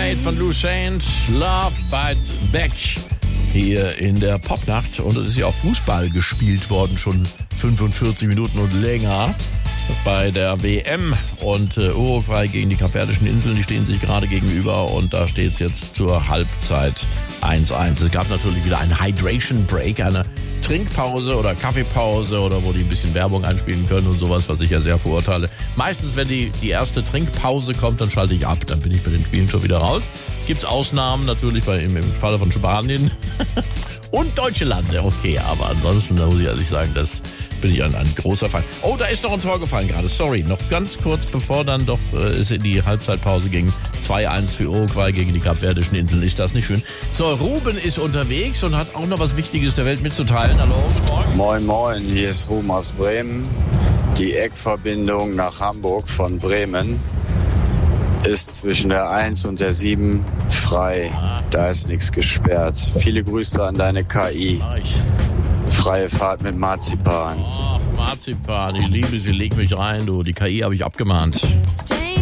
Tonight von Lou Saint, Love Bites Back hier in der Popnacht. Und es ist ja auch Fußball gespielt worden, schon 45 Minuten und länger bei der WM. Und Uruguay gegen die Kapverdischen Inseln, die stehen sich gerade gegenüber und da steht es jetzt zur Halbzeit 1-1. Es gab natürlich wieder einen Hydration Break, eine Trinkpause oder Kaffeepause oder wo die ein bisschen Werbung einspielen können und sowas, was ich ja sehr verurteile. Meistens, wenn die erste Trinkpause kommt, dann schalte ich ab, dann bin ich bei den Spielen schon wieder raus. Gibt's Ausnahmen natürlich im Falle von Spanien und deutsche Lande, okay, aber ansonsten da muss ich ehrlich sagen, das bin ich ein großer Fan. Oh, da ist noch ein Tor gefallen gerade, sorry. Noch ganz kurz, bevor dann doch es in die Halbzeitpause ging. 2-1 für Uruguay gegen die Kapverdischen Inseln. Ist das nicht schön? So, Ruben ist unterwegs und hat auch noch was Wichtiges der Welt mitzuteilen. Hallo, morgen. Moin, moin, hier ist Ruben aus Bremen. Die Eckverbindung nach Hamburg von Bremen ist zwischen der 1 und der 7 frei. Da ist nichts gesperrt. Viele Grüße an deine KI. Freie Fahrt mit Marzipan. Ach, Marzipan, ich liebe sie, leg mich rein, du. Die KI habe ich abgemahnt.